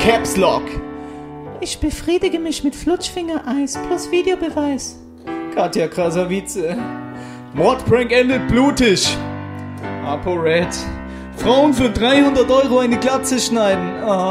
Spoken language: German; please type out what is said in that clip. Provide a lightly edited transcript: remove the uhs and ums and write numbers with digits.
Caps Lock. Ich befriedige mich mit Flutschfinger-Eis plus Videobeweis. Katja Krasavice. Mordprank endet blutig. ApoRed. Frauen für 300 € eine Glatze schneiden.